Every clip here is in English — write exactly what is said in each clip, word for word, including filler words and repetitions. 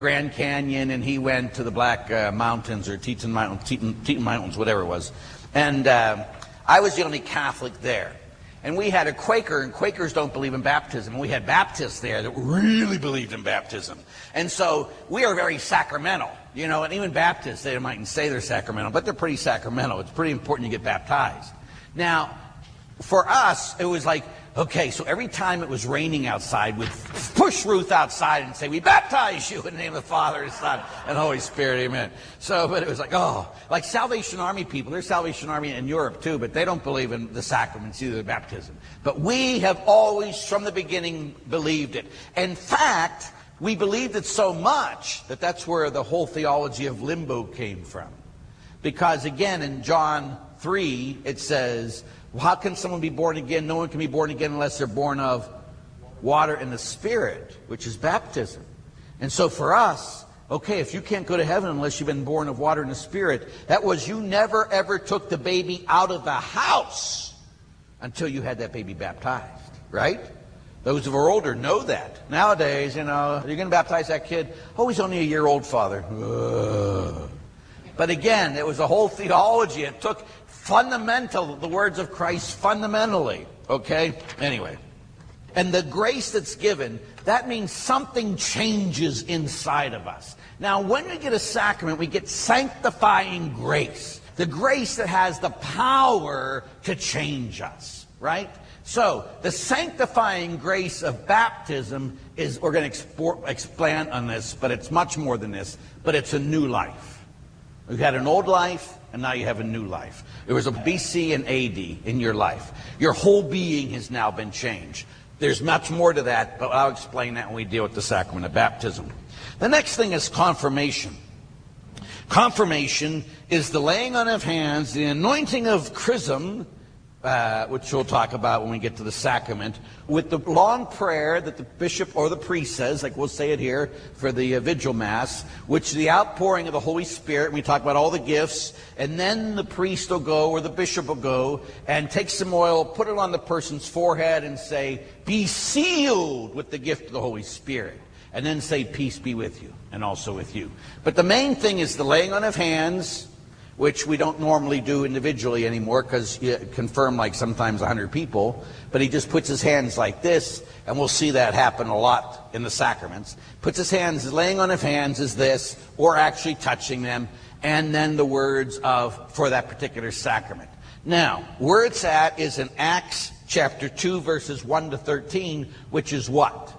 Grand Canyon, and he went to the Black uh, Mountains or Teton Mountains, Teton, Teton Mountains, whatever it was. And uh, I was the only Catholic there. And we had a Quaker, and Quakers don't believe in baptism. And we had Baptists there that really believed in baptism. And so we are very sacramental, you know, and even Baptists, they mightn't say they're sacramental, but they're pretty sacramental. It's pretty important you get baptized. Now, for us, it was like, okay, so every time it was raining outside, we'd push Ruth outside and say, we baptize you in the name of the Father, the Son, and the Holy Spirit, amen. So, but it was like, oh, like Salvation Army people, there's Salvation Army in Europe too, but they don't believe in the sacraments, either the baptism. But we have always, from the beginning, believed it. In fact, we believed it so much that that's where the whole theology of limbo came from. Because again, in John three, it says, well, how can someone be born again? No one can be born again unless they're born of water and the Spirit, which is baptism. And so for us, okay, if you can't go to heaven unless you've been born of water and the Spirit, that was you never ever took the baby out of the house until you had that baby baptized, right? Those who are older know that. Nowadays, you know, you're going to baptize that kid. Oh, he's only a year old, Father. Ugh. But again, it was a whole theology. It took fundamental, the words of Christ fundamentally, okay? Anyway, and the grace that's given, that means something changes inside of us. Now, when we get a sacrament, we get sanctifying grace, the grace that has the power to change us, right? So, the sanctifying grace of baptism is, we're going to expand on this, but it's much more than this, but it's a new life. We've had an old life, and now you have a new life. There was a B C and A D in your life. Your whole being has now been changed. There's much more to that, but I'll explain that when we deal with the sacrament of baptism. The next thing is confirmation. Confirmation is the laying on of hands, the anointing of chrism, uh, which we'll talk about when we get to the sacrament, with the long prayer that the bishop or the priest says, like we'll say it here for the uh, vigil mass, which is the outpouring of the Holy Spirit. We talk about all the gifts, and then the priest will go, or the bishop will go, and take some oil, put it on the person's forehead, and say, be sealed with the gift of the Holy Spirit. And then say, peace be with you, and also with you. But the main thing is the laying on of hands, which we don't normally do individually anymore because you confirm like sometimes one hundred people, but he just puts his hands like this, and we'll see that happen a lot in the sacraments. Puts his hands, his laying on of hands is this, or actually touching them, and then the words of, for that particular sacrament. Now, where it's at is in Acts chapter two, verses one to thirteen, which is what?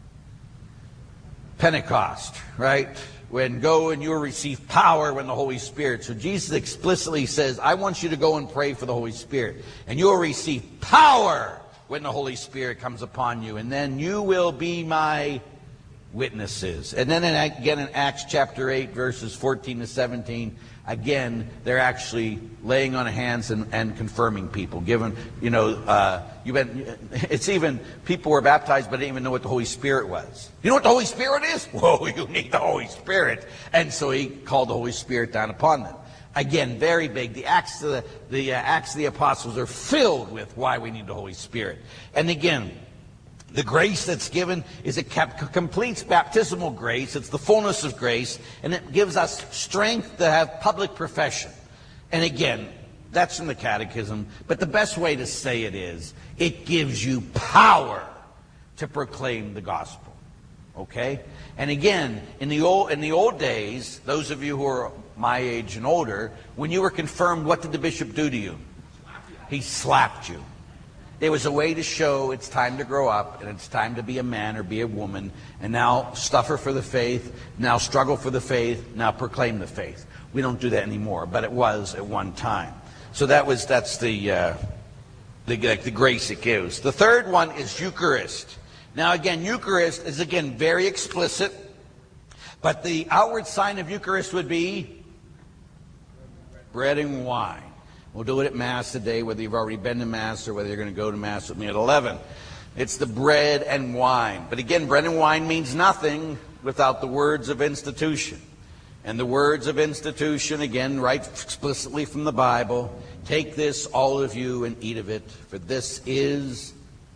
Pentecost, right? When go and you'll receive power when the Holy Spirit. So Jesus explicitly says, I want you to go and pray for the Holy Spirit. And you'll receive power when the Holy Spirit comes upon you. And then you will be my witnesses. And then in, again in Acts chapter eight, verses fourteen to seventeen, again, they're actually laying on hands and, and confirming people. Given, you know, uh, you've been, it's even, people were baptized but didn't even know what the Holy Spirit was. You know what the Holy Spirit is? Whoa, you need the Holy Spirit. And so he called the Holy Spirit down upon them. Again, very big. The Acts of the, the uh, Acts of the Apostles are filled with why we need the Holy Spirit. And again, the grace that's given is it completes baptismal grace. It's the fullness of grace, and it gives us strength to have public profession. And again, that's from the Catechism, but the best way to say it is, it gives you power to proclaim the gospel. Okay? And again, in the old in the old days, those of you who are my age and older, when you were confirmed, what did the bishop do to you? He slapped you. There was a way to show it's time to grow up, and it's time to be a man or be a woman, and now suffer for the faith, now struggle for the faith, now proclaim the faith. We don't do that anymore, but it was at one time. So that was that's the uh, the, the grace it gives. The third one is Eucharist. Now again, Eucharist is again very explicit, but the outward sign of Eucharist would be bread and wine. We'll do it at Mass today, whether you've already been to Mass or whether you're going to go to Mass with me at eleven. It's the bread and wine. But again, bread and wine means nothing without the words of institution. And the words of institution, again, right explicitly from the Bible, take this, all of you, and eat of it, for this is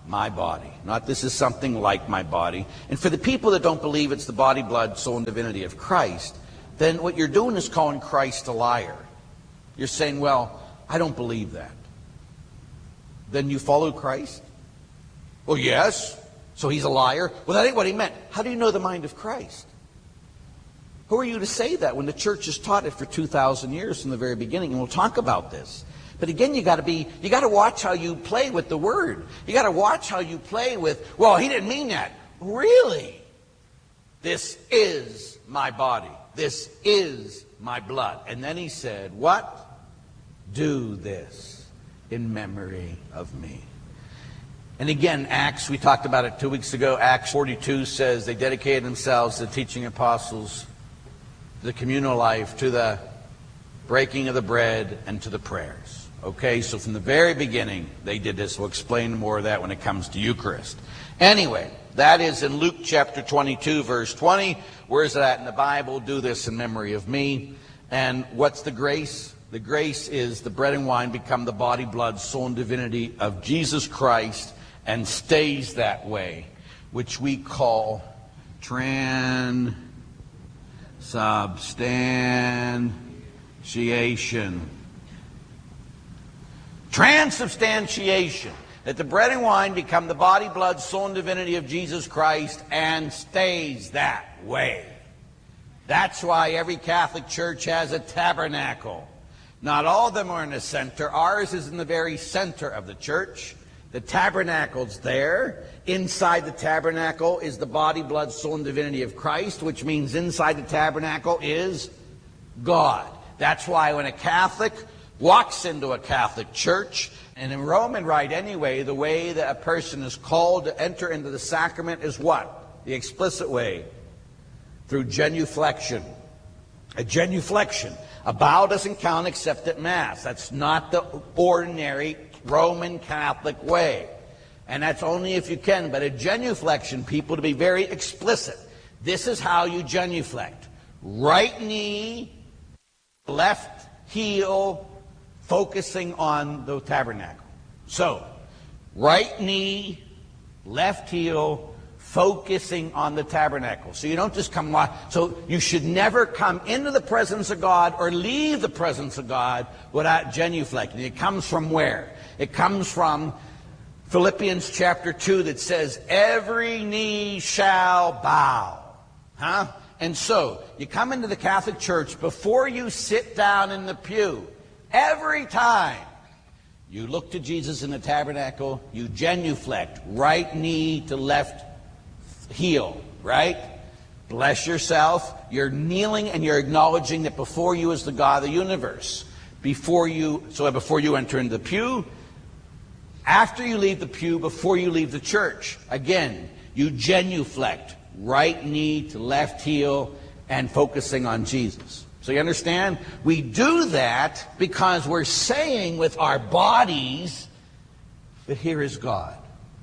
my body. Not this is something like my body. And for the people that don't believe it's the body, blood, soul, and divinity of Christ, then what you're doing is calling Christ a liar. You're saying, well, I don't believe that. Then you follow Christ? Well, yes. So he's a liar? Well, that ain't what he meant. How do you know the mind of Christ? Who are you to say that when the church has taught it for two thousand years from the very beginning? And we'll talk about this. But again, you got to be, you got to watch how you play with the word. You got to watch how you play with, well, he didn't mean that. Really? This is my body. This is my blood. And then he said, what? Do this in memory of me. And again, Acts, we talked about it two weeks ago. Acts forty-two says they dedicated themselves to the teaching apostles, to the communal life, to the breaking of the bread, and to the prayers. Okay, so from the very beginning, they did this. We'll explain more of that when it comes to Eucharist. Anyway, that is in Luke chapter twenty-two, verse twenty. Where is that in the Bible? Do this in memory of me. And what's the grace? The grace is the bread and wine become the body, blood, soul, and divinity of Jesus Christ and stays that way, which we call transubstantiation. Transubstantiation. That the bread and wine become the body, blood, soul, and divinity of Jesus Christ and stays that way. That's why every Catholic church has a tabernacle. Not all of them are in the center. Ours is in the very center of the church. The tabernacle's there. Inside the tabernacle is the body, blood, soul, and divinity of Christ, which means inside the tabernacle is God. That's why when a Catholic walks into a Catholic church, and in Roman rite anyway, the way that a person is called to enter into the sacrament is what? The explicit way. Through genuflection. A genuflection. A bow doesn't count except at Mass. That's not the ordinary Roman Catholic way. And that's only if you can. But a genuflection, people, to be very explicit, this is how you genuflect. Right knee, left heel, focusing on the tabernacle. So, right knee, left heel, focusing on the tabernacle. So you don't just come, so you should never come into the presence of God or leave the presence of God without genuflecting. It comes from where? It comes from Philippians chapter two that says, every knee shall bow. Huh? And so, you come into the Catholic Church, before you sit down in the pew, every time you look to Jesus in the tabernacle, you genuflect, right knee to left heel, right? Bless yourself. You're kneeling and you're acknowledging that before you is the God of the universe. Before you, so before you enter into the pew, after you leave the pew, before you leave the church, again, you genuflect, right knee to left heel, and focusing on Jesus. So you understand? We do that because we're saying with our bodies that here is God.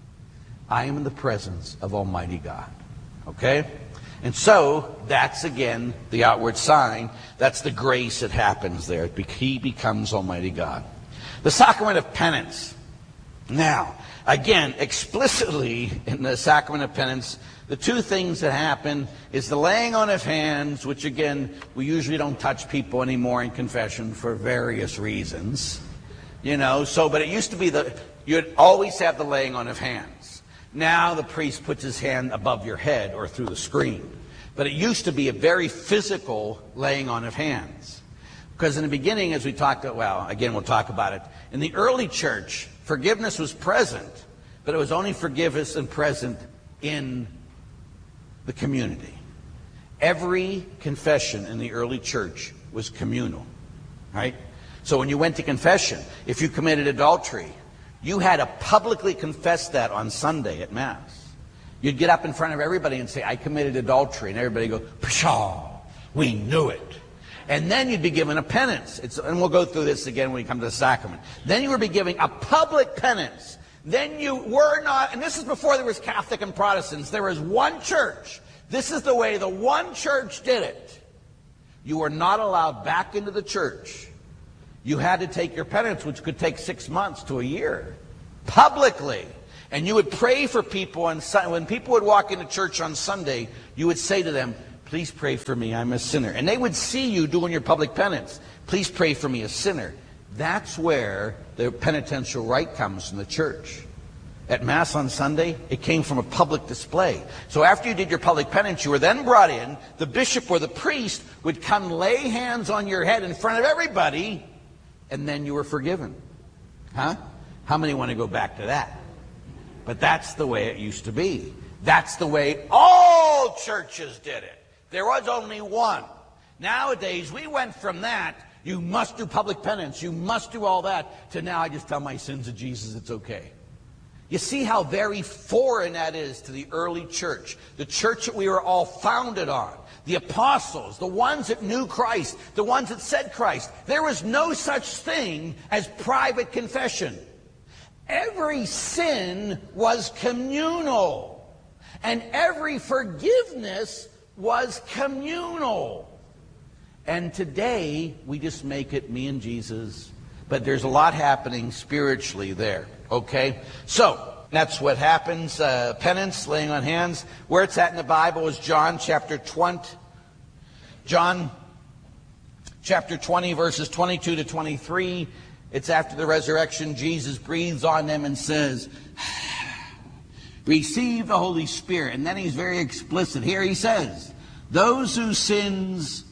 I am in the presence of Almighty God. Okay? And so, that's again the outward sign. That's the grace that happens there. He becomes Almighty God. The sacrament of penance. Now, again, explicitly in the sacrament of penance, the two things that happen is the laying on of hands, which again, we usually don't touch people anymore in confession for various reasons. You know, so, but it used to be the, you'd always have the laying on of hands. Now the priest puts his hand above your head or through the screen. But it used to be a very physical laying on of hands. Because in the beginning, as we talked about, well, again, we'll talk about it. In the early church, forgiveness was present, but it was only forgiveness and present in the community. Every confession in the early church was communal, right? So when you went to confession, if you committed adultery, you had to publicly confess that on Sunday at Mass. You'd get up in front of everybody and say, I committed adultery. And everybody would go, pshaw, we knew it. And then you'd be given a penance. It's, and we'll go through this again when we come to the sacrament. Then you would be giving a public penance. Then you were not, and this is before there was Catholic and Protestants. There was one church. This is the way the one church did it. You were not allowed back into the church. You had to take your penance, which could take six months to a year, publicly. And you would pray for people, and when people would walk into church on Sunday, you would say to them, please pray for me, I'm a sinner. And they would see you doing your public penance. Please pray for me, a sinner. That's where the penitential rite comes from the church. At Mass on Sunday, it came from a public display. So after you did your public penance, you were then brought in. The bishop or the priest would come lay hands on your head in front of everybody, and then you were forgiven. Huh? How many want to go back to that? But that's the way it used to be. That's the way all churches did it. There was only one. Nowadays, we went from that, you must do public penance, you must do all that, to now I just tell my sins to Jesus, it's okay. You see how very foreign that is to the early church, the church that we were all founded on, the apostles, the ones that knew Christ, the ones that said Christ. There was no such thing as private confession. Every sin was communal, and every forgiveness was communal. And today, we just make it me and Jesus, but there's a lot happening spiritually there, okay? So, that's what happens, uh, penance, laying on hands. Where it's at in the Bible is John chapter twenty. John chapter twenty, verses twenty-two to twenty-three. It's after the resurrection. Jesus breathes on them and says, receive the Holy Spirit. And then he's very explicit. Here he says, those whose sins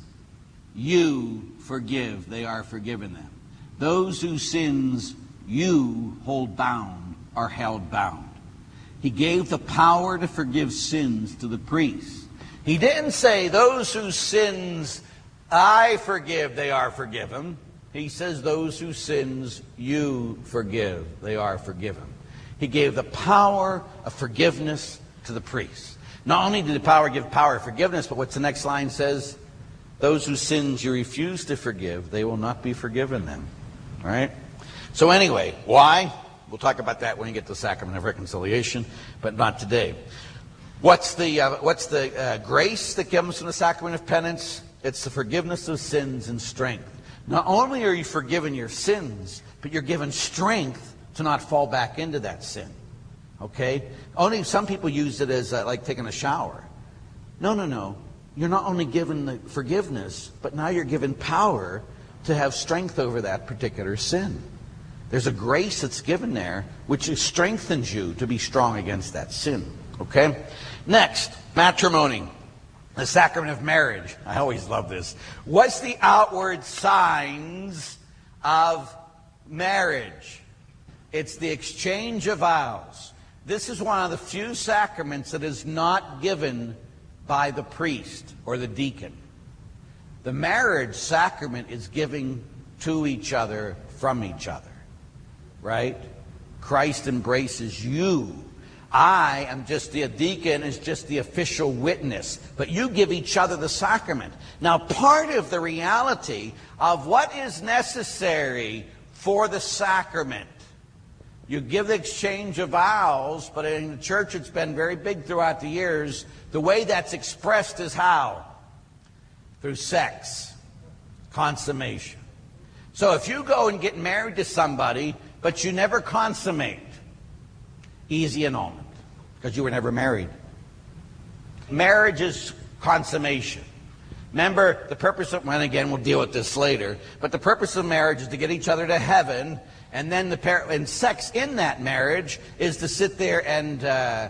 you forgive, they are forgiven them. Those whose sins you hold bound are held bound. He gave the power to forgive sins to the priests. He didn't say those whose sins I forgive, they are forgiven. He says those whose sins you forgive, they are forgiven. He gave the power of forgiveness to the priests. Not only did the power give power of forgiveness, but what's the next line says? Those whose sins you refuse to forgive, they will not be forgiven them. All right? So anyway, why? We'll talk about that when we get to the sacrament of reconciliation, but not today. What's the, uh, what's the uh, grace that comes from the sacrament of penance? It's the forgiveness of sins and strength. Not only are you forgiven your sins, but you're given strength to not fall back into that sin. Okay? Only some people use it as uh, like taking a shower. No, no, no. You're not only given the forgiveness, but now you're given power to have strength over that particular sin. There's a grace that's given there which strengthens you to be strong against that sin. Okay? Next, matrimony. The sacrament of marriage. I always love this. What's the outward signs of marriage? It's the exchange of vows. This is one of the few sacraments that is not given by the priest or the deacon. The marriage sacrament is giving to each other from each other. Right? Christ embraces you. I am just the deacon, is just the official witness. But you give each other the sacrament. Now, part of the reality of what is necessary for the sacrament, you give the exchange of vows, but in the church it's been very big throughout the years. The way that's expressed is how? Through sex. Consummation. So if you go and get married to somebody, but you never consummate, easy annulment, because you were never married. Marriage is consummation. Remember, the purpose of, and again, we'll deal with this later, but the purpose of marriage is to get each other to heaven, and then the par- and sex in that marriage is to sit there and uh,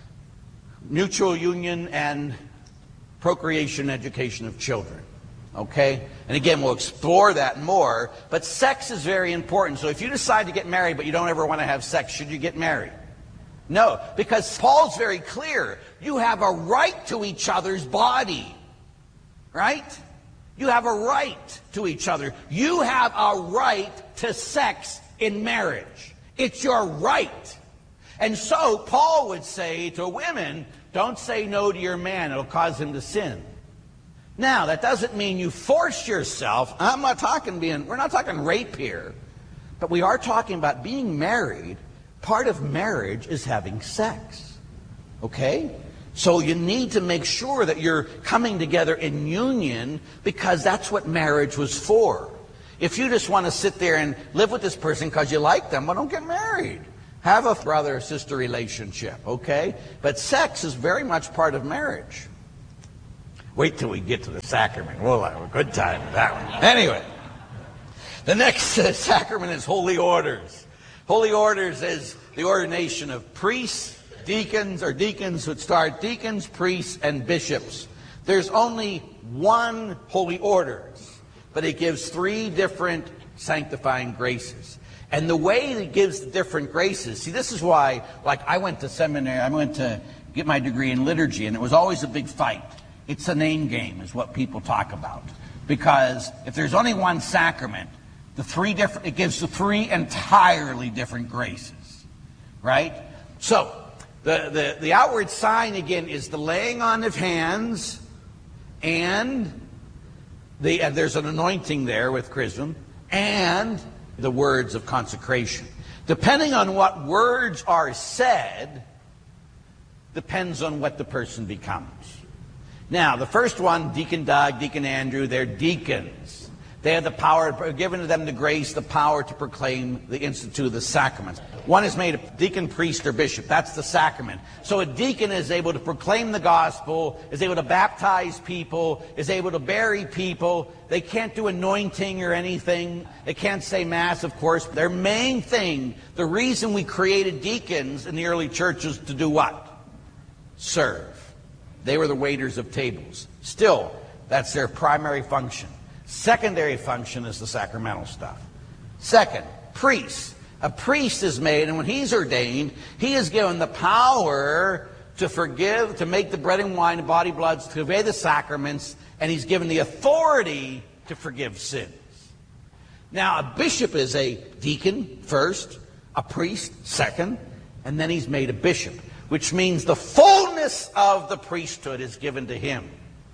mutual union and procreation and education of children. Okay? And again, we'll explore that more, but sex is very important. So if you decide to get married, but you don't ever want to have sex, should you get married? No, because Paul's very clear. You have a right to each other's body. Right? You have a right to each other. You have a right to sex in marriage. It's your right. And so Paul would say to women, don't say no to your man. It'll cause him to sin. Now, that doesn't mean you force yourself. I'm not talking being, we're not talking rape here. But we are talking about being married. Part of marriage is having sex. Okay? So you need to make sure that you're coming together in union, because that's what marriage was for. If you just want to sit there and live with this person because you like them, well, don't get married. Have a brother or sister relationship, okay? But sex is very much part of marriage. Wait till we get to the sacrament. We'll have a good time with that one. Anyway, the next uh, sacrament is holy orders. Holy orders is the ordination of priests, deacons, or deacons would start deacons, priests, and bishops. There's only one holy orders, but it gives three different sanctifying graces. And the way it gives the different graces, see, this is why, like, I went to seminary, I went to get my degree in liturgy, and it was always a big fight. It's a name game, is what people talk about. Because if there's only one sacrament, the three different, it gives the three entirely different graces, right? So, the, the, the outward sign, again, is the laying on of hands, and the, uh, there's an anointing there with chrism, and the words of consecration. Depending on what words are said, depends on what the person becomes. Now, the first one, Deacon Doug, Deacon Andrew, they're deacons. They have the power, given to them the grace, the power to proclaim the institute of the sacraments. One is made a deacon, priest, or bishop. That's the sacrament. So a deacon is able to proclaim the gospel, is able to baptize people, is able to bury people. They can't do anointing or anything. They can't say mass, of course. Their main thing, the reason we created deacons in the early churches to do what? Serve. They were the waiters of tables. Still, that's their primary function. Secondary function is the sacramental stuff. Second, priests. A priest is made, and when he's ordained, he is given the power to forgive, to make the bread and wine and body bloods, to obey the sacraments, and he's given the authority to forgive sins. Now, a bishop is a deacon first, a priest second, and then he's made a bishop, which means the fullness of the priesthood is given to him.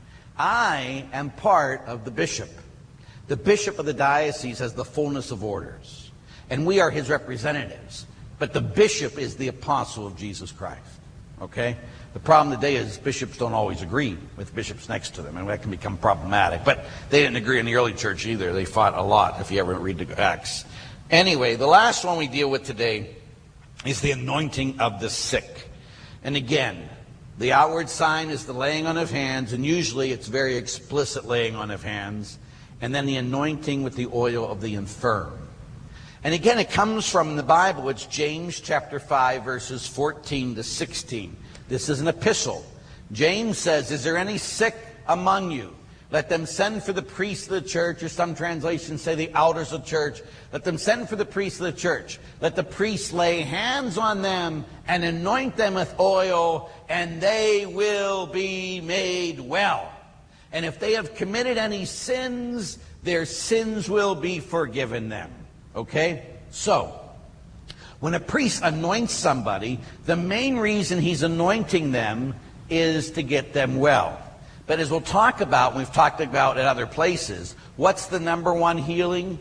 I am part of the bishop. The bishop of the diocese has the fullness of orders, and we are his representatives. But the bishop is the apostle of Jesus Christ. Okay? The problem today is bishops don't always agree with bishops next to them, and that can become problematic. But they didn't agree in the early church either. They fought a lot, if you ever read the Acts. Anyway, the last one we deal with today is the anointing of the sick. And again, the outward sign is the laying on of hands, and usually it's very explicit laying on of hands, and then the anointing with the oil of the infirm. And again, it comes from the Bible. It's James chapter five, verses fourteen to sixteen. This is an epistle. James says, "Is there any sick among you? Let them send for the priests of the church," or some translations say the elders of the church. "Let them send for the priests of the church. Let the priests lay hands on them and anoint them with oil, and they will be made well. And if they have committed any sins, their sins will be forgiven them." Okay? So, when a priest anoints somebody, the main reason he's anointing them is to get them well. But as we'll talk about, we've talked about at other places, what's the number one healing?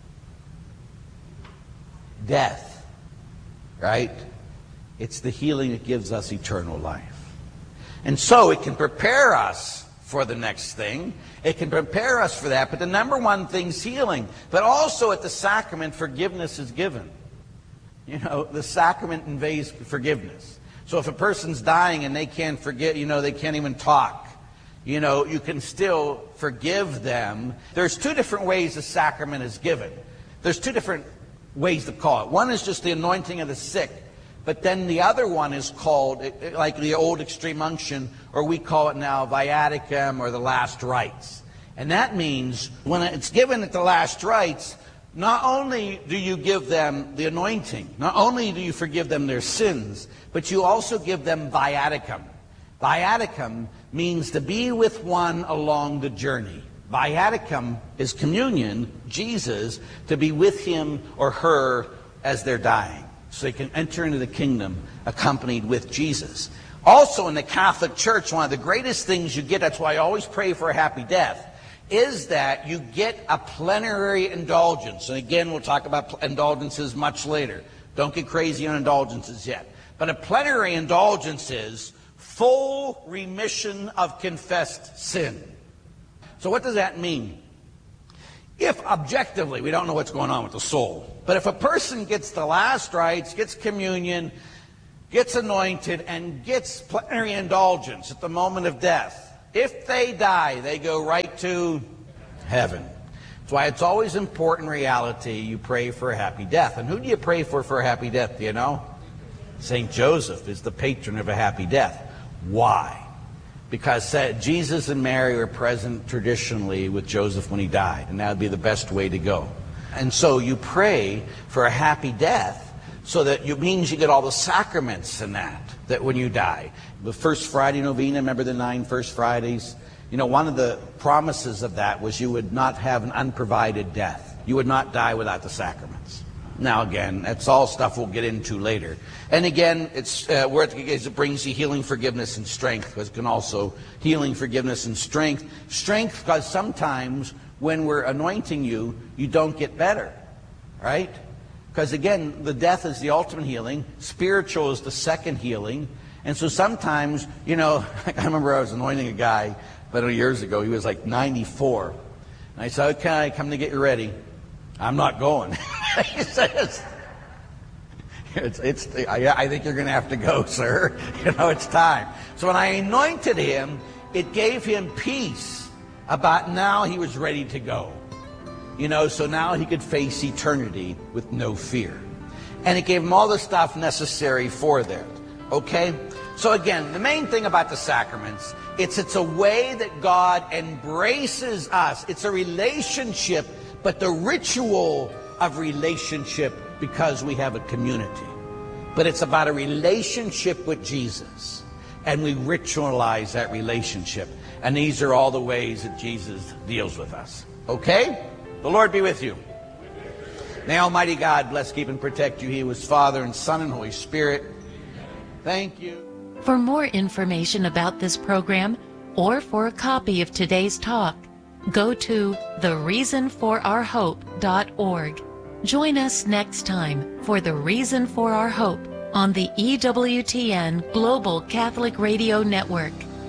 Death. Right? It's the healing that gives us eternal life. And so it can prepare us for the next thing. It can prepare us for that. But the number one thing's healing. But also at the sacrament, forgiveness is given. You know, the sacrament conveys forgiveness. So if a person's dying and they can't forget, you know, they can't even talk, you know, you can still forgive them. There's two different ways the sacrament is given. There's two different ways to call it. One is just the anointing of the sick. But then the other one is called, like the old extreme unction, or we call it now viaticum, or the last rites. And that means when it's given at the last rites, not only do you give them the anointing, not only do you forgive them their sins, but you also give them viaticum. Viaticum means to be with one along the journey. Viaticum is communion, Jesus, to be with him or her as they're dying. So they can enter into the kingdom accompanied with Jesus. Also in the Catholic Church, one of the greatest things you get, that's why I always pray for a happy death, is that you get a plenary indulgence. And again, we'll talk about indulgences much later. Don't get crazy on indulgences yet. But a plenary indulgence is full remission of confessed sin. So what does that mean? If objectively we don't know what's going on with the soul, but if a person gets the last rites, gets communion, gets anointed, and gets plenary indulgence at the moment of death, if they die, they go right to heaven. That's why it's always important, reality, you pray for a happy death. And who do you pray for for a happy death, do you know? Saint Joseph is the patron of a happy death. Why? Because Jesus and Mary were present traditionally with Joseph when he died, and that would be the best way to go. And so you pray for a happy death, so that it means you get all the sacraments in that, that when you die. The first Friday novena, remember the nine first Fridays? You know, one of the promises of that was you would not have an unprovided death. You would not die without the sacraments. Now again, that's all stuff we'll get into later. And again, it's uh, where it, it brings you healing, forgiveness, and strength, because it can also healing, forgiveness, and strength. Strength, because sometimes when we're anointing you, you don't get better, right? Because again, the death is the ultimate healing. Spiritual is the second healing. And so sometimes, you know, I remember I was anointing a guy about years ago. He was like ninety-four. And I said, okay, come to get you ready. I'm not going. He says, it's, it's, I, I think you're going to have to go, sir. You know, it's time. So when I anointed him, it gave him peace about now he was ready to go. You know, so now he could face eternity with no fear. And it gave him all the stuff necessary for that. Okay? So again, the main thing about the sacraments, it's, it's a way that God embraces us. It's a relationship, but the ritual of relationship, because we have a community. But it's about a relationship with Jesus. And we ritualize that relationship. And these are all the ways that Jesus deals with us. Okay? The Lord be with you. May Almighty God bless, keep, and protect you. He was Father and Son and Holy Spirit. Thank you. For more information about this program, or for a copy of today's talk, go to the reason for our hope dot org. Join us next time for The Reason for Our Hope on the E W T N Global Catholic Radio Network.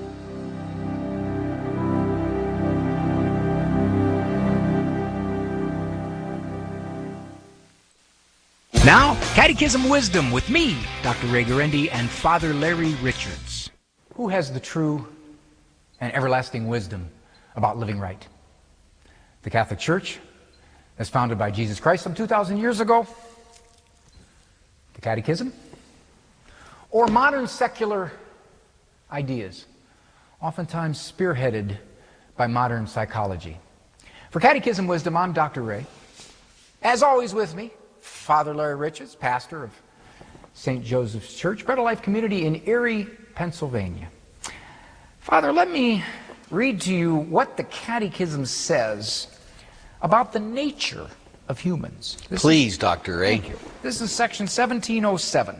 Now, Catechism Wisdom with me, Doctor Ray Guarendi, and Father Larry Richards. Who has the true and everlasting wisdom about living right? The Catholic Church, as founded by Jesus Christ some two thousand years ago? The Catechism? Or modern secular ideas, oftentimes spearheaded by modern psychology? For Catechism Wisdom, I'm Doctor Ray. As always with me, Father Larry Richards, pastor of Saint Joseph's Church, Bread of Life Community in Erie, Pennsylvania. Father, let me read to you what the Catechism says about the nature of humans. This Please, is, Doctor Ray. Thank you. This is section seventeen oh seven.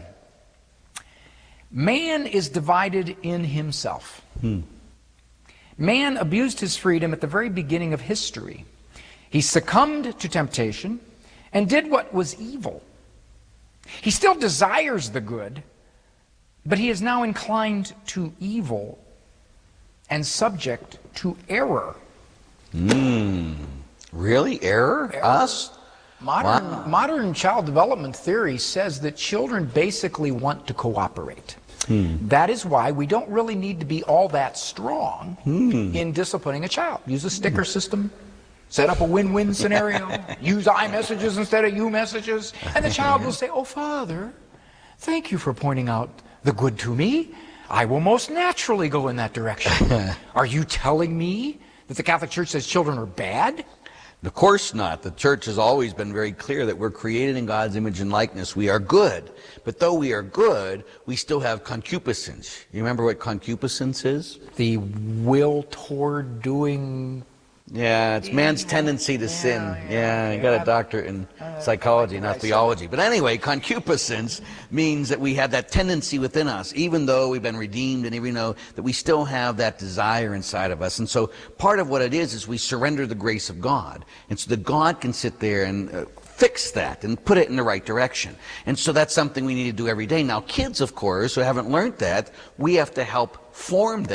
Man is divided in himself. Hmm. Man abused his freedom at the very beginning of history. He succumbed to temptation and did what was evil. He still desires the good, but he is now inclined to evil and subject to error. Mm. Really? Error? error? Us? Modern, wow. modern child development theory says that children basically want to cooperate. Hmm. That is why we don't really need to be all that strong hmm. in disciplining a child. Use a sticker hmm. system, set up a win-win scenario, use iMessages instead of you messages, and the child will say, "Oh, Father, thank you for pointing out the good to me. I will most naturally go in that direction." Are you telling me that the Catholic Church says children are bad? Of course not. The Church has always been very clear that we're created in God's image and likeness. We are good. But though we are good, we still have concupiscence. You remember what concupiscence is? The will toward doing... Yeah, it's man's tendency to yeah, sin. Yeah, yeah, you yeah. got a doctorate in uh, psychology, not theology. But anyway, concupiscence means that we have that tendency within us, even though we've been redeemed and even though that we still have that desire inside of us. And so part of what it is is we surrender the grace of God. And so that God can sit there and uh, fix that and put it in the right direction. And so that's something we need to do every day. Now, kids, of course, who haven't learned that, we have to help form them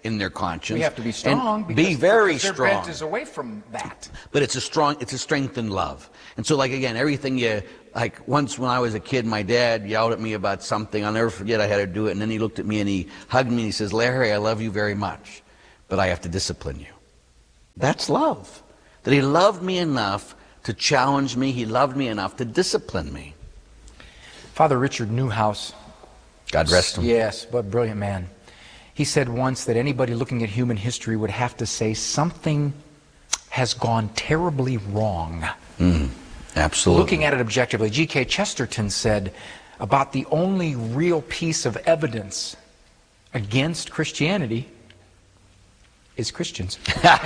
in their conscience. We have to be strong. And because be very because their strong. bent is away from that. But it's a strong, it's a strength in love. And so, like, again, everything you, like, once when I was a kid, my dad yelled at me about something. I'll never forget I had to do it. And then he looked at me and he hugged me and he says, Larry, I love you very much, but I have to discipline you. That's love. That he loved me enough to challenge me. He loved me enough to discipline me. Father Richard Newhouse. God rest him. Yes, but brilliant man. He said once that anybody looking at human history would have to say something has gone terribly wrong. Mm, absolutely. Looking at it objectively, G K Chesterton said about the only real piece of evidence against Christianity is Christians.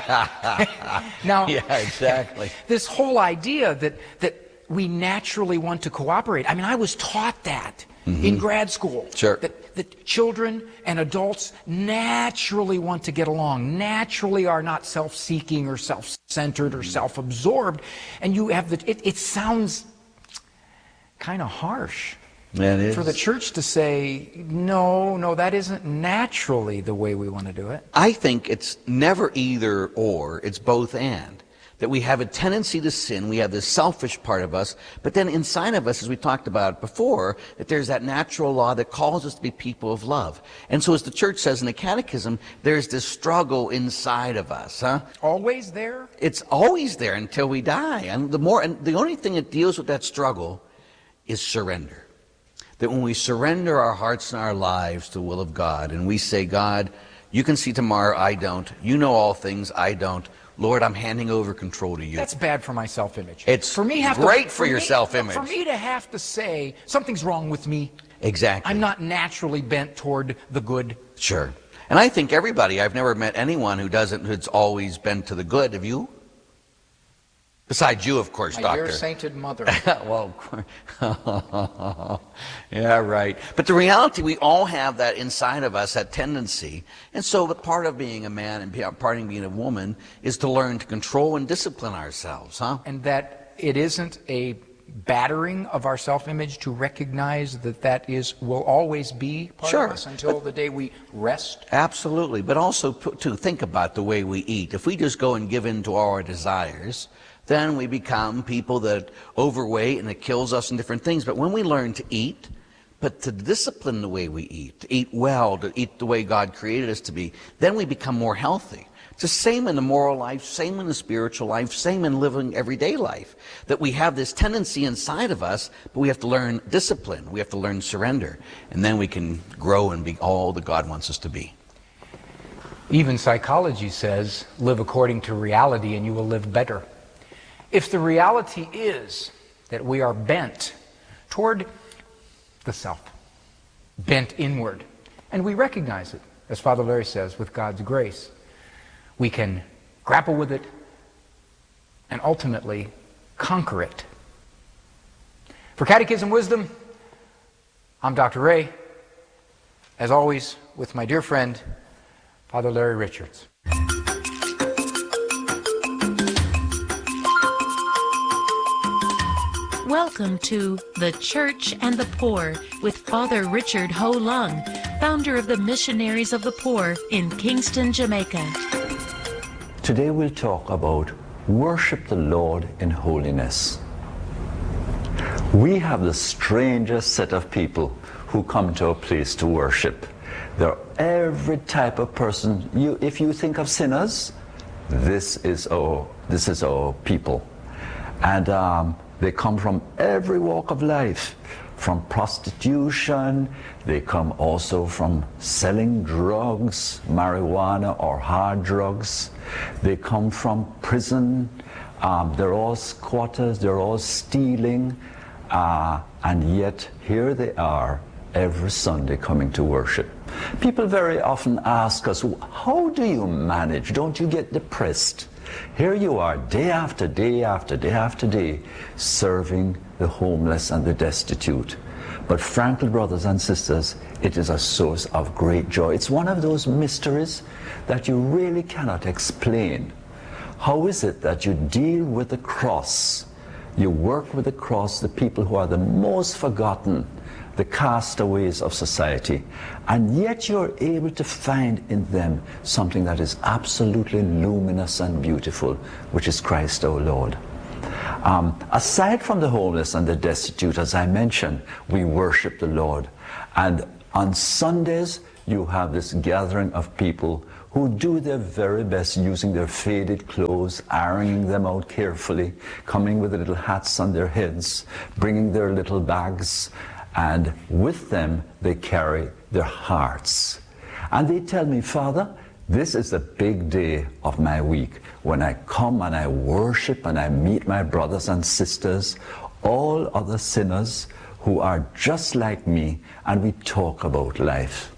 Now, yeah, exactly. This whole idea that, that we naturally want to cooperate. I mean, I was taught that mm-hmm. in grad school. Sure. That, that children and adults naturally want to get along, naturally are not self-seeking or self-centered or self-absorbed. And you have the, it, it sounds kind of harsh. Yeah, it is. For the church to say, no, no, that isn't naturally the way we want to do it. I think it's never either or, it's both and. That we have a tendency to sin, we have this selfish part of us, but then inside of us, as we talked about before, that there's that natural law that calls us to be people of love. And so as the church says in the Catechism, there's this struggle inside of us. Huh? Always there? It's always there until we die. And the more, and the only thing that deals with that struggle is surrender. That when we surrender our hearts and our lives to the will of God, and we say, God, you can see tomorrow, I don't. You know all things, I don't. Lord, I'm handing over control to you. That's bad for my self-image. It's for me have great to, for, for your me, self-image. For me to have to say, something's wrong with me. Exactly. I'm not naturally bent toward the good. Sure. And I think everybody, I've never met anyone who doesn't, who's always bent to the good. Have you? Besides you, of course, My Doctor. dear sainted mother. Well, yeah, right. But the reality, we all have that inside of us, that tendency. And so the part of being a man and part of being a woman is to learn to control and discipline ourselves, huh? And that it isn't a battering of our self-image to recognize that that is, will always be part sure. of us until but, the day we rest. Absolutely. But also to think about the way we eat. If we just go and give in to all our desires, then we become people that overweight and it kills us in different things. But when we learn to eat, but to discipline the way we eat, to eat well, to eat the way God created us to be, then we become more healthy. It's the same in the moral life, same in the spiritual life, same in living everyday life. That we have this tendency inside of us, but we have to learn discipline. We have to learn surrender. And then we can grow and be all that God wants us to be. Even psychology says, live according to reality and you will live better. If the reality is that we are bent toward the self, bent inward, and we recognize it, as Father Larry says, with God's grace, we can grapple with it and ultimately conquer it. For Catechism Wisdom, I'm Doctor Ray, as always, with my dear friend, Father Larry Richards. Welcome to The Church and the Poor with Father Richard Ho Lung, founder of the Missionaries of the Poor in Kingston, Jamaica. Today we'll talk about worship the Lord in holiness. We have the strangest set of people who come to a place to worship. They're every type of person. You, if you think of sinners, this is our, this is our people. And um, they come from every walk of life, from prostitution, they come also from selling drugs, marijuana or hard drugs. They come from prison, um, they're all squatters, they're all stealing, uh, and yet here they are every Sunday coming to worship. People very often ask us, how do you manage? Don't you get depressed? Here you are, day after day after day after day, serving the homeless and the destitute. But frankly, brothers and sisters, it is a source of great joy. It's one of those mysteries that you really cannot explain. How is it that you deal with the cross? You work with the cross, the people who are the most forgotten, the castaways of society, and yet you're able to find in them something that is absolutely luminous and beautiful, which is Christ our Lord. Um, aside from the homeless and the destitute, as I mentioned, we worship the Lord. And on Sundays, you have this gathering of people who do their very best using their faded clothes, ironing them out carefully, coming with the little hats on their heads, bringing their little bags, and with them they carry their hearts. And they tell me, Father, this is the big day of my week, when I come and I worship and I meet my brothers and sisters, all other sinners who are just like me, and we talk about life.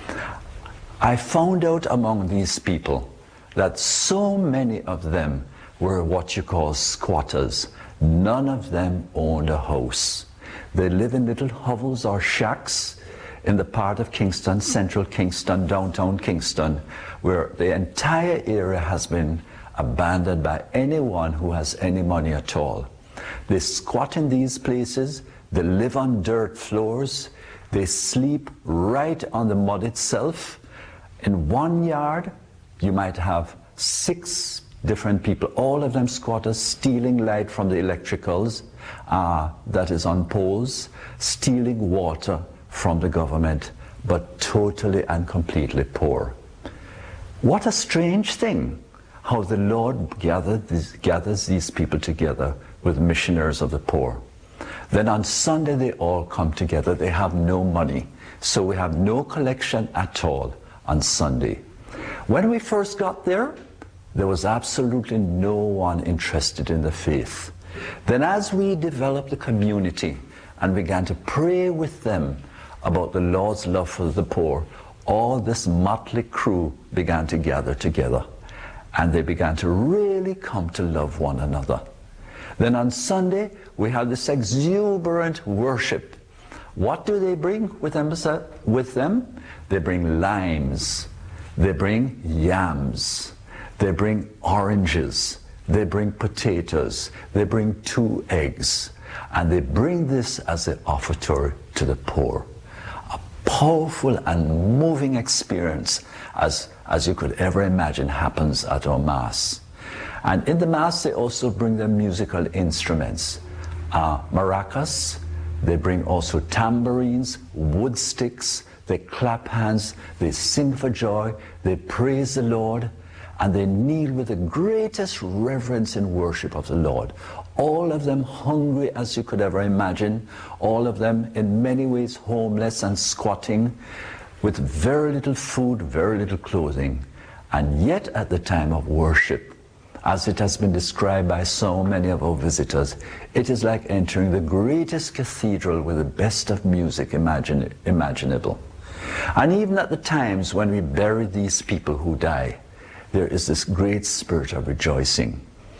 I found out among these people that so many of them were what you call squatters. None of them owned a house. They live in little hovels or shacks in the part of Kingston, central Kingston, downtown Kingston, where the entire area has been abandoned by anyone who has any money at all. They squat in these places, they live on dirt floors, they sleep right on the mud itself. In one yard, you might have six different people, all of them squatters, stealing light from the electricals uh, that is on poles, stealing water from the government, but totally and completely poor. What a strange thing, how the Lord gathered these, gathers these people together with missionaries of the poor. Then on Sunday they all come together. They have no money, so we have no collection at all on Sunday. When we first got there, there was absolutely no one interested in the faith. Then as we developed the community and began to pray with them about the Lord's love for the poor, all this motley crew began to gather together, and they began to really come to love one another. Then on Sunday, we had this exuberant worship. What do they bring with them? With them? They bring limes, they bring yams, they bring oranges, they bring potatoes, they bring two eggs, and they bring this as an offertory to the poor. A powerful and moving experience, as, as you could ever imagine, happens at our Mass. And in the Mass, they also bring their musical instruments, uh, maracas, they bring also tambourines, wood sticks, they clap hands, they sing for joy, they praise the Lord, and they kneel with the greatest reverence and worship of the Lord. All of them hungry as you could ever imagine, all of them in many ways homeless and squatting, with very little food, very little clothing. And yet at the time of worship, as it has been described by so many of our visitors, it is like entering the greatest cathedral with the best of music imagine, imaginable. And even at the times when we bury these people who die, there is this great spirit of rejoicing.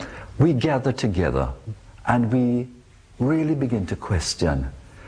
We gather together and we really begin to question,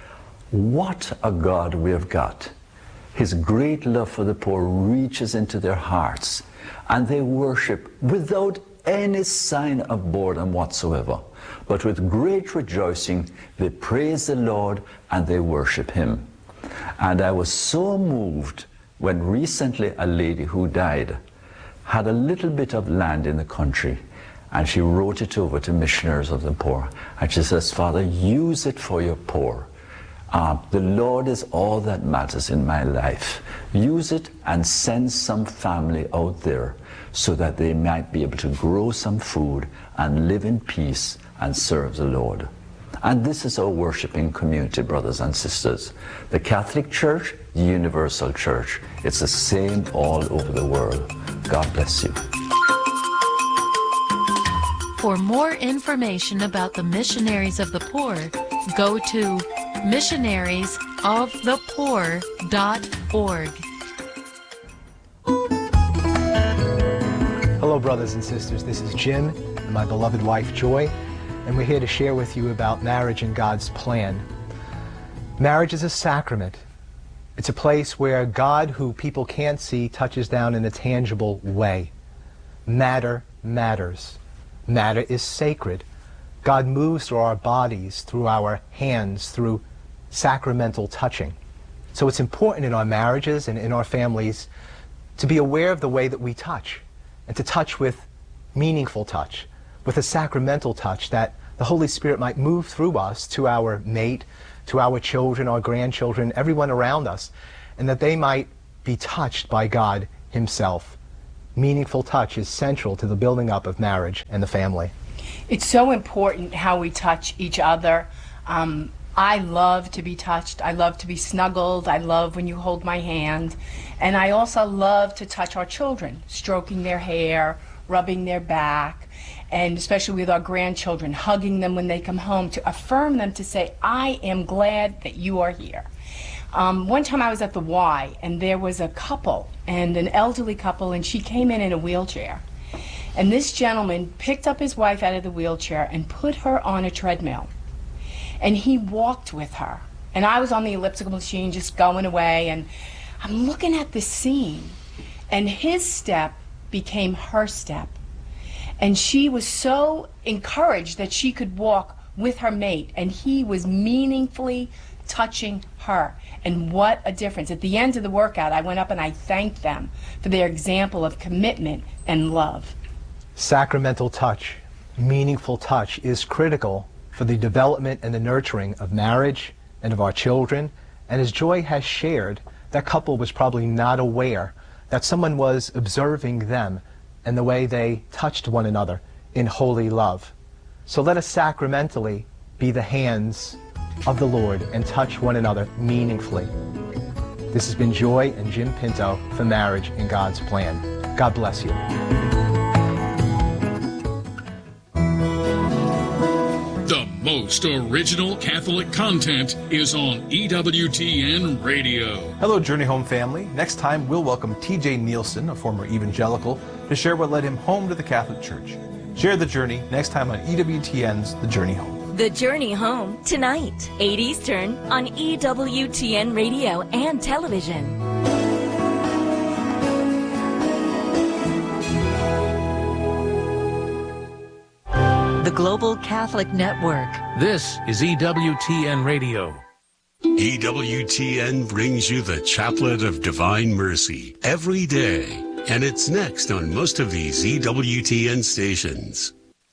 what a God we have got. His great love for the poor reaches into their hearts, and they worship without any sign of boredom whatsoever, but with great rejoicing they praise the Lord and they worship Him. And I was so moved when recently a lady who died had a little bit of land in the country, and she wrote it over to missionaries of the poor, and she says, Father, use it for your poor. Uh, the Lord is all that matters in my life. Use it and send some family out there so that they might be able to grow some food and live in peace and serve the Lord. And this is our worshiping community, brothers and sisters. The Catholic Church, the Universal Church. It's the same all over the world. God bless you. For more information about the Missionaries of the Poor, go to missionaries of the poor dot org. Hello, brothers and sisters. This is Jim and my beloved wife, Joy, and we're here to share with you about marriage and God's plan. Marriage is a sacrament. It's a place where God, who people can't see, touches down in a tangible way. Matter matters. Matter is sacred. God moves through our bodies, through our hands, through sacramental touching. So it's important in our marriages and in our families to be aware of the way that we touch, and to touch with meaningful touch, with a sacramental touch, that the Holy Spirit might move through us to our mate, to our children, our grandchildren, everyone around us, and that they might be touched by God Himself. Meaningful touch is central to the building up of marriage and the family. It's so important how we touch each other. Um, I love to be touched. I love to be snuggled. I love when you hold my hand. And I also love to touch our children, stroking their hair, rubbing their back, and especially with our grandchildren, hugging them when they come home, to affirm them, to say, I am glad that you are here. Um, one time I was at the Y, and there was a couple, and an elderly couple, and she came in in a wheelchair. And this gentleman picked up his wife out of the wheelchair and put her on a treadmill. And he walked with her. And I was on the elliptical machine just going away, and I'm looking at this scene. And his step became her step. And she was so encouraged that she could walk with her mate, and he was meaningfully touching her. And what a difference. At the end of the workout, I went up and I thanked them for their example of commitment and love. Sacramental touch, meaningful touch, is critical for the development and the nurturing of marriage and of our children. And as Joy has shared, that couple was probably not aware that someone was observing them and the way they touched one another in holy love. So let us sacramentally be the hands of the Lord and touch one another meaningfully. This has been Joy and Jim Pinto for Marriage in God's Plan. God bless you. The most original Catholic content is on E W T N Radio. Hello, Journey Home family. Next time, we'll welcome T J Nielsen, a former evangelical, to share what led him home to the Catholic Church. Share the journey next time on E W T N's The Journey Home. The Journey Home, tonight, eight Eastern, on E W T N Radio and television. The Global Catholic Network. This is E W T N Radio. E W T N brings you the Chaplet of Divine Mercy every day, and it's next on most of these E W T N stations.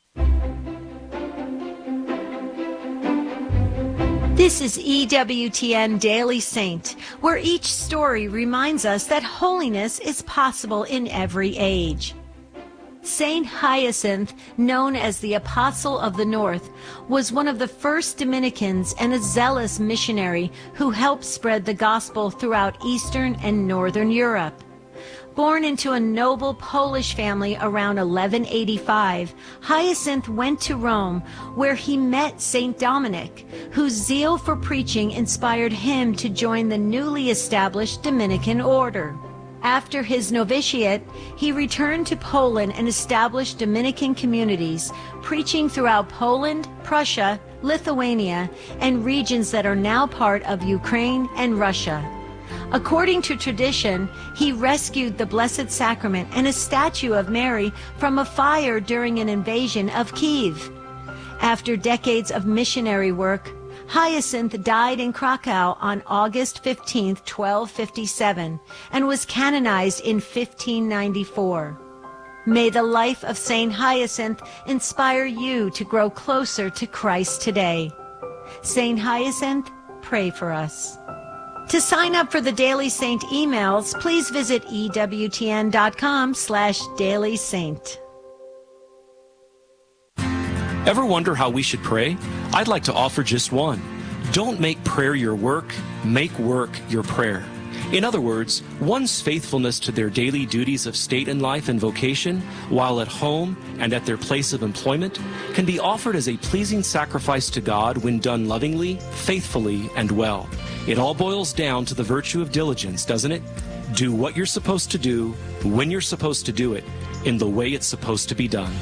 This is E W T N Daily Saint, where each story reminds us that holiness is possible in every age. Saint Hyacinth, known as the Apostle of the North, was one of the first Dominicans and a zealous missionary who helped spread the gospel throughout Eastern and Northern Europe. Born into a noble Polish family around eleven eighty-five, Hyacinth went to Rome, where he met Saint Dominic, whose zeal for preaching inspired him to join the newly established Dominican order. After his novitiate, he returned to Poland and established Dominican communities, preaching throughout Poland, Prussia, Lithuania, and regions that are now part of Ukraine and Russia. According to tradition, he rescued the Blessed Sacrament and a statue of Mary from a fire during an invasion of Kiev. After decades of missionary work, Hyacinth died in Krakow on August fifteenth, twelve fifty-seven, and was canonized in fifteen ninety-four. May the life of Saint Hyacinth inspire you to grow closer to Christ today. Saint Hyacinth, pray for us. To sign up for the Daily Saint emails, please visit E W T N dot com slash Daily Saint. Ever wonder how we should pray? I'd like to offer just one. Don't make prayer your work, make work your prayer. In other words, one's faithfulness to their daily duties of state and life and vocation, while at home and at their place of employment, can be offered as a pleasing sacrifice to God when done lovingly, faithfully, and well. It all boils down to the virtue of diligence, doesn't it? Do what you're supposed to do, when you're supposed to do it, in the way it's supposed to be done.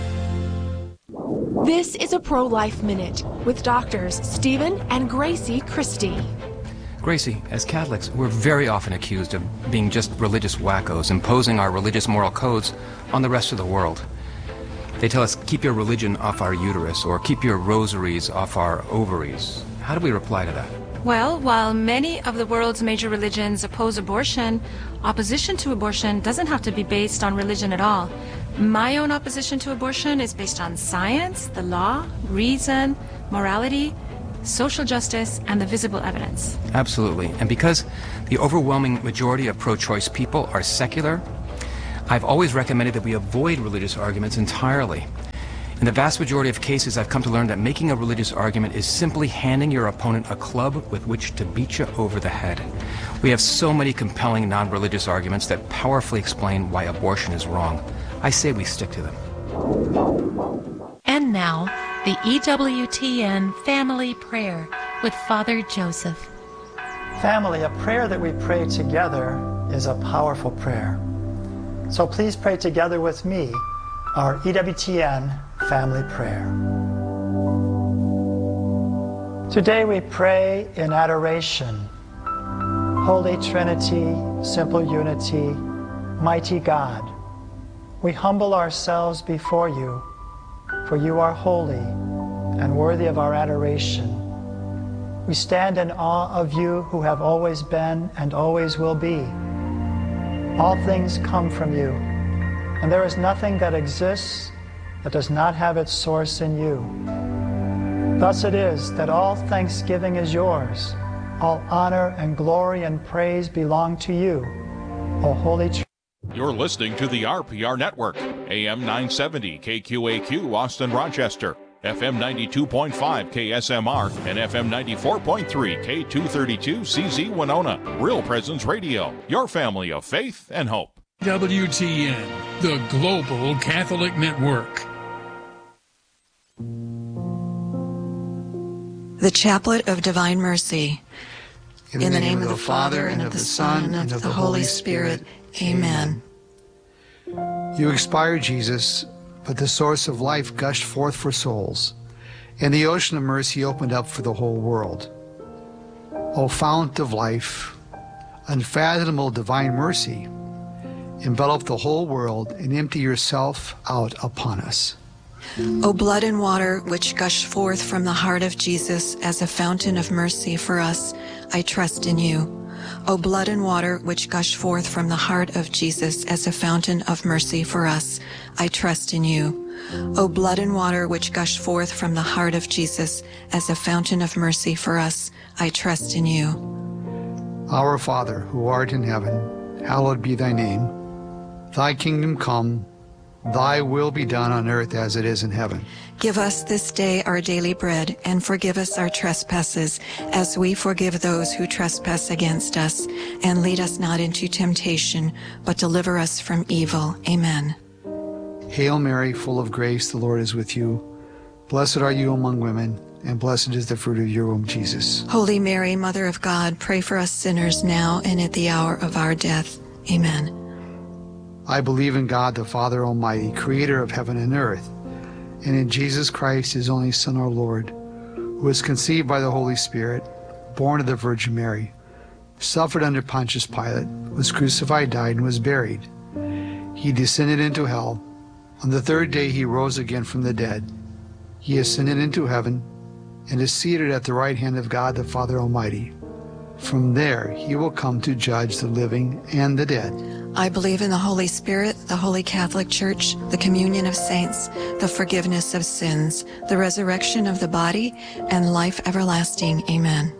This is a Pro-Life Minute with doctors Stephen and Gracie Christie. Gracie, as Catholics, we're very often accused of being just religious wackos, imposing our religious moral codes on the rest of the world. They tell us, keep your religion off our uterus, or keep your rosaries off our ovaries. How do we reply to that? Well, while many of the world's major religions oppose abortion, opposition to abortion doesn't have to be based on religion at all. My own opposition to abortion is based on science, the law, reason, morality, social justice, and the visible evidence. Absolutely. And because the overwhelming majority of pro-choice people are secular, I've always recommended that we avoid religious arguments entirely. In the vast majority of cases, I've come to learn that making a religious argument is simply handing your opponent a club with which to beat you over the head. We have so many compelling non-religious arguments that powerfully explain why abortion is wrong. I say we stick to them. And now, the E W T N Family Prayer with Father Joseph. Family, a prayer that we pray together is a powerful prayer. So please pray together with me our E W T N Family Prayer. Today we pray in adoration. Holy Trinity, simple unity, mighty God, we humble ourselves before you, for you are holy and worthy of our adoration. We stand in awe of you who have always been and always will be. All things come from you, and there is nothing that exists that does not have its source in you. Thus it is that all thanksgiving is yours, all honor and glory and praise belong to you, O Holy Trinity. You're listening to the R P R Network, A M nine seventy K Q A Q, Austin, Rochester, F M ninety-two point five K S M R, and F M ninety-four point three K two thirty-two C Z Winona. Real Presence Radio, your family of faith and hope. W T N, the Global Catholic Network. The Chaplet of Divine Mercy. In, In the, the name, name of the Father, and of the Son, and of the Holy Spirit. Amen. You expired, Jesus, but the source of life gushed forth for souls, and the ocean of mercy opened up for the whole world. O fount of life, unfathomable divine mercy, envelop the whole world and empty yourself out upon us. O blood and water which gush forth from the heart of Jesus as a fountain of mercy for us, I trust in you. O blood and water which gush forth from the heart of Jesus as a fountain of mercy for us, I trust in you. O blood and water which gush forth from the heart of Jesus as a fountain of mercy for us, I trust in you. Our Father, who art in heaven, hallowed be thy name. Thy kingdom come, thy will be done on earth as it is in heaven. Give us this day our daily bread, and forgive us our trespasses, as we forgive those who trespass against us. And lead us not into temptation, but deliver us from evil. Amen. Hail Mary, full of grace, the Lord is with you. Blessed are you among women, and blessed is the fruit of your womb, Jesus. Holy Mary, Mother of God, pray for us sinners now and at the hour of our death. Amen. I believe in God, the Father Almighty, creator of heaven and earth, and in Jesus Christ, his only Son, our Lord, who was conceived by the Holy Spirit, born of the Virgin Mary, suffered under Pontius Pilate, was crucified, died, and was buried. He descended into hell. On the third day he rose again from the dead. He ascended into heaven and is seated at the right hand of God, the Father Almighty. From there he will come to judge the living and the dead. I believe in the Holy Spirit, the Holy Catholic Church, the communion of saints, the forgiveness of sins, the resurrection of the body, and life everlasting. Amen.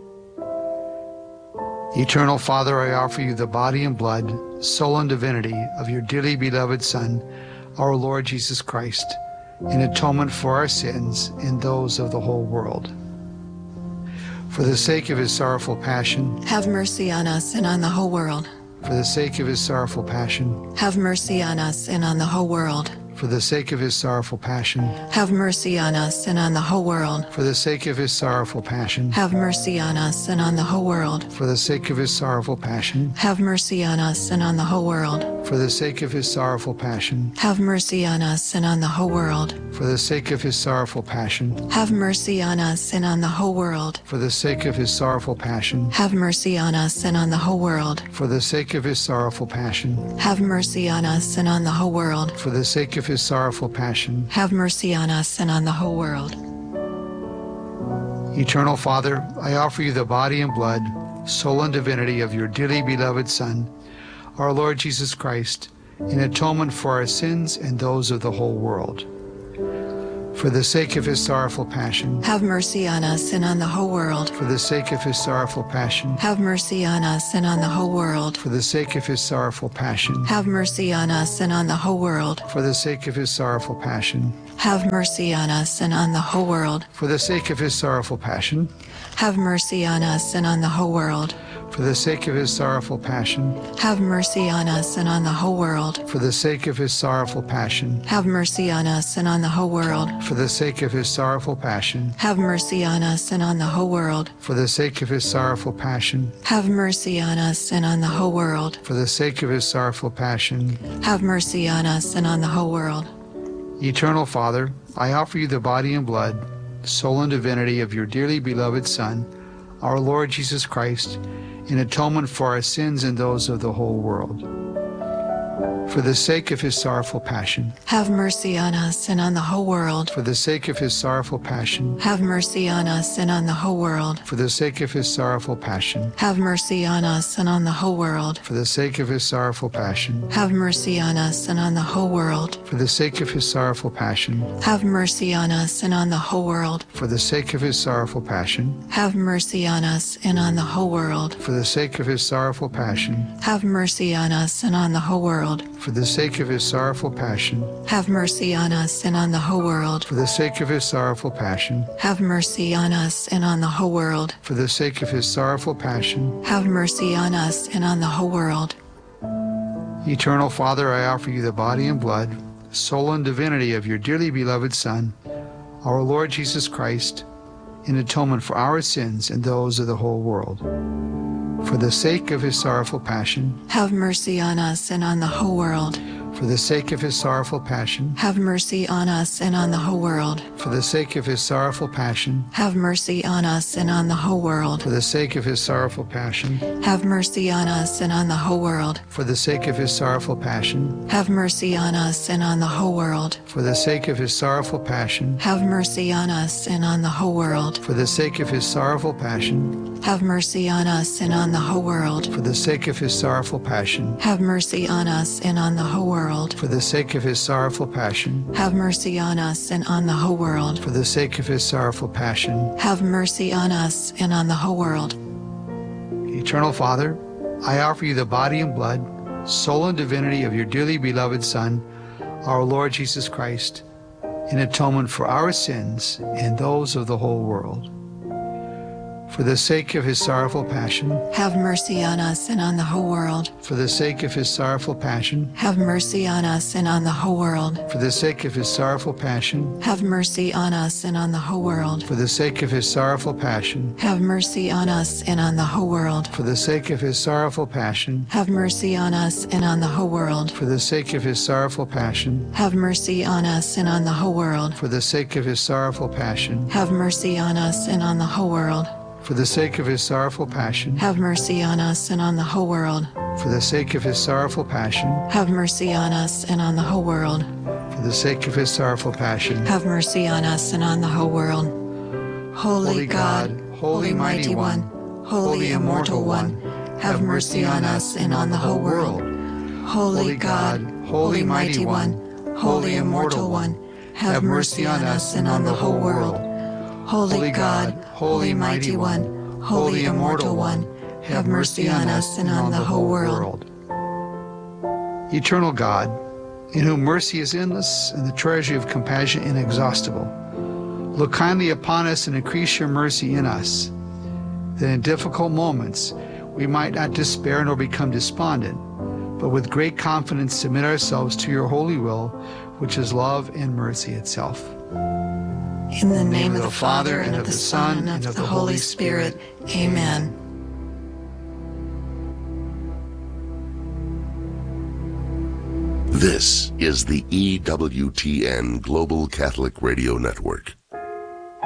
Eternal Father, I offer you the body and blood, soul and divinity of your dearly beloved Son, our Lord Jesus Christ, in atonement for our sins and those of the whole world. For the sake of his sorrowful passion, have mercy on us and on the whole world. For the sake of his sorrowful passion, have mercy on us and on the whole world. For the sake of his sorrowful passion, have mercy on us and on the whole world. For the sake of his sorrowful passion, have mercy on us and on the whole world. For the sake of his sorrowful passion, have mercy on us and on the whole world. For the sake of his sorrowful passion, have mercy on us and on the whole world. For the sake of his sorrowful passion, have mercy on us and on the whole world. For the sake of his sorrowful passion, have mercy on us and on the whole world. For the sake of his sorrowful passion, have mercy on us and on the whole world. For the sake of his sorrowful passion, have mercy on us and on the whole world. Eternal Father, I offer you the body and blood, soul and divinity of your dearly beloved Son, our Lord Jesus Christ, in atonement for our sins and those of the whole world. For the sake of his sorrowful passion, have mercy on us and on the whole world. For the sake of his sorrowful passion, have mercy on us and on the whole world. For the sake of his sorrowful passion, have mercy on us and on the whole world. For the sake of his sorrowful passion, have mercy on us and on the whole world. For the sake of his sorrowful passion, have mercy on us and on the whole world. For the sake of his sorrowful passion, have mercy on us and on the whole world. For the sake of his sorrowful passion, have mercy on us and on the whole world. For the sake of his sorrowful passion, have mercy on us and on the whole world. For the sake of his sorrowful passion, have mercy on us and on the whole world. For the sake of his sorrowful passion, have mercy on us and on the whole world. Eternal Father, I offer you the body and blood, soul and divinity of your dearly beloved Son, our Lord Jesus Christ, in atonement for our sins and those of the whole world. For the sake of his sorrowful passion, have mercy on us and on the whole world. For the sake of his sorrowful passion, have mercy on us and on the whole world. For the sake of his sorrowful passion, have mercy on us and on the whole world. For the sake of his sorrowful passion, have mercy on us and on the whole world. For the sake of his sorrowful passion, have mercy on us and on the whole world. For the sake of his sorrowful passion, have mercy on us and on the whole world. For the sake of his sorrowful passion, have mercy on us and on the whole world. For the sake of his sorrowful passion, have mercy on us and on the whole world. For the sake of his sorrowful passion, have mercy on us and on the whole world. For the sake of his sorrowful passion, have mercy on us and on the whole world. Eternal Father, I offer you the body and blood, soul and divinity of your dearly beloved Son, our Lord Jesus Christ, in atonement for our sins and those of the whole world. For the sake of his sorrowful passion, have mercy on us and on the whole world. For the sake of his sorrowful passion, have mercy on us and on the whole world. For the sake of his sorrowful passion, have mercy on us and on the whole world. For the sake of his sorrowful passion, have mercy on us and on the whole world. For the sake of his sorrowful passion, have mercy on us and on the whole world. For the sake of his sorrowful passion, have mercy on us and on the whole world. For the sake of his sorrowful passion, have mercy on us and on the whole world. For the sake of his sorrowful passion, have mercy on us and on the whole world. For the sake of his sorrowful passion, have mercy on us and on the whole world. For the sake of his sorrowful passion, have mercy on us and on the whole world. Eternal Father, I offer you the body and blood, soul and divinity of your dearly beloved Son, our Lord Jesus Christ, in atonement for our sins and those of the whole world. For the sake of his sorrowful passion, have mercy on us and on the whole world. For the sake of his sorrowful passion, have mercy on us and on the whole world. For the sake of his sorrowful passion, have mercy on us and on the whole world. For the sake of his sorrowful passion, have mercy on us and on the whole world. For the sake of his sorrowful passion, have mercy on us and on the whole world. For the sake of his sorrowful passion, have mercy on us and on the whole world. For the sake of his sorrowful passion, have mercy on us and on the whole world. For the sake of his sorrowful passion, have mercy on us and on the whole world. For the sake of his sorrowful passion, have mercy on us and on the whole world. For the sake of his sorrowful passion, have mercy on us and on the whole world. Holy, Holy God, God, Holy Mighty One, Holy Immortal One, have mercy on us and on the whole world. Holy God, Holy Mighty One, Holy Immortal One, have mercy on us and on the whole world. Holy God, Holy Mighty One, Holy Immortal One, have mercy on us and on the whole world. Eternal God, in whom mercy is endless and the treasury of compassion inexhaustible, look kindly upon us and increase your mercy in us, that in difficult moments we might not despair nor become despondent, but with great confidence submit ourselves to your holy will, which is love and mercy itself. In the name of the Father, and of the Son, and of the Holy Spirit. Amen. This is the E W T N Global Catholic Radio Network.